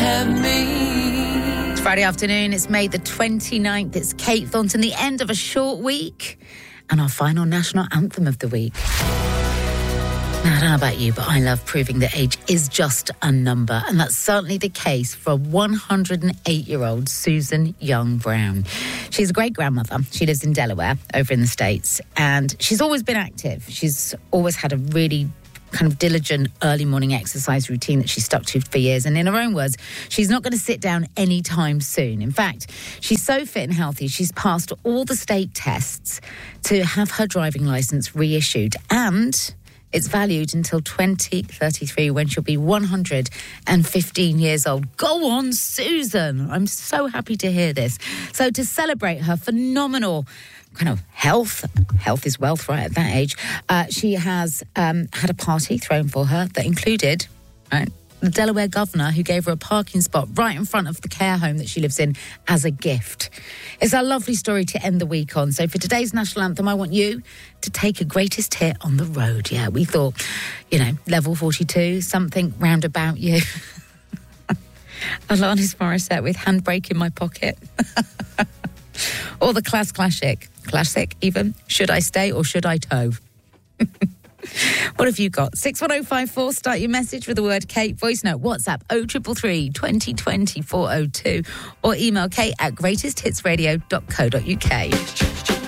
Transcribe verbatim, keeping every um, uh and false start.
have me. It's Friday afternoon. It's May the twenty-ninth. It's Kate Thornton, the end of a short week and our final national anthem of the week. Now, I don't know about you, but I love proving that age is just a number. And that's certainly the case for one hundred eight-year-old Susan Young Brown. She's a great-grandmother. She lives in Delaware, over in the States. And she's always been active. She's always had a really kind of diligent early morning exercise routine that she stuck to for years. And in her own words, she's not going to sit down anytime soon. In fact, she's so fit and healthy, she's passed all the state tests to have her driving licence reissued. And it's valued until twenty thirty-three, when she'll be one hundred fifteen years old. Go on, Susan. I'm so happy to hear this. So to celebrate her phenomenal kind of health, health is wealth, right, at that age, uh, she has um, had a party thrown for her that included, right, the Delaware governor, who gave her a parking spot right in front of the care home that she lives in as a gift. It's a lovely story to end the week on. So for today's national anthem, I want you to take a greatest hit on the road. Yeah, we thought, you know, level forty-two, something round about you. Alanis Morissette with Handbrake in My Pocket. Or the Class Classic, classic even, Should I Stay or Should I Tow? What have you got? six one oh five four, start your message with the word Kate. Voice note, WhatsApp oh three three three, twenty twenty, four oh two, or email kate at greatest hits radio dot co dot uk.